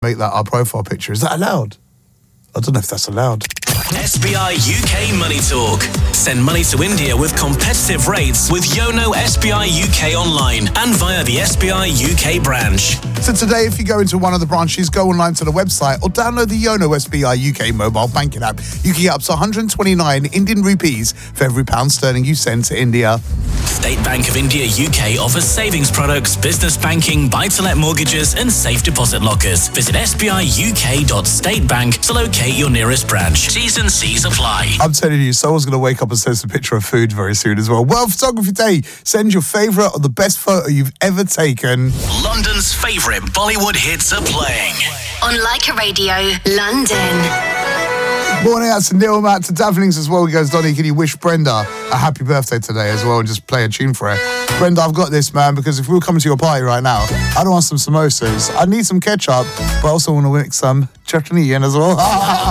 make that our profile picture. Is that allowed? I don't know if that's allowed. SBI UK Money Talk. Send money to India with competitive rates with Yono SBI UK online and via the SBI UK branch. So today, if you go into one of the branches, go online to the website or download the Yono SBI UK mobile banking app. You can get up to 129 Indian rupees for every pound sterling you send to India. State Bank of India UK offers savings products, business banking, buy-to-let mortgages and safe deposit lockers. Visit sbiuk.statebank to locate your nearest branch. T's and C's apply. I'm telling you, someone's going to wake up and send us a picture of food very soon as well. World Photography Day. Send your favourite or the best photo you've ever taken. London's favourite Bollywood hits are playing on Leica Radio, London. Morning out to Neil, Matt, to Davlings as well. He goes, Donny, can you wish Brenda a happy birthday today as well and just play a tune for her? Brenda, I've got this, man, because if we were coming to your party right now, I'd want some samosas. I need some ketchup, but I also want to mix some chutney in as well.